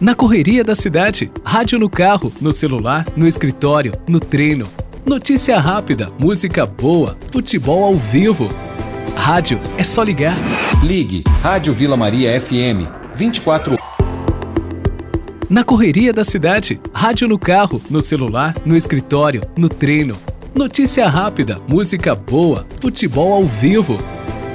Na correria da cidade, rádio no carro, no celular, no escritório, no treino. Notícia rápida, música boa, futebol ao vivo. Rádio é só ligar. Ligue Rádio Vila Maria FM 24. Na correria da cidade, rádio no carro, no celular, no escritório, no treino. Notícia rápida, música boa, futebol ao vivo.